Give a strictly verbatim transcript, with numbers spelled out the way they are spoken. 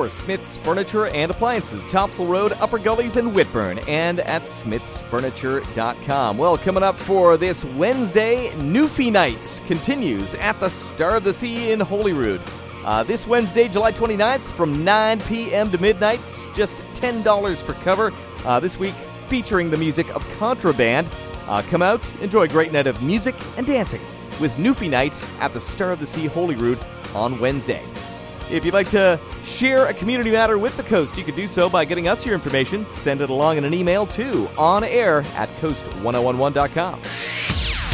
for Smith's Furniture and Appliances, Topsail Road, Upper Gullies, and Whitburn, and at smiths furniture dot com. Well, coming up for this Wednesday, Newfie Night continues at the Star of the Sea in Holyrood. Uh, this Wednesday, July twenty-ninth, from nine p.m. to midnight, just ten dollars for cover. Uh, this week, featuring the music of Contraband. Uh, come out, enjoy a great night of music and dancing with Newfie Night at the Star of the Sea Holyrood on Wednesday. If you'd like to share a community matter with the Coast, you can do so by getting us your information. Send it along in an email to onair at coast ten eleven dot com.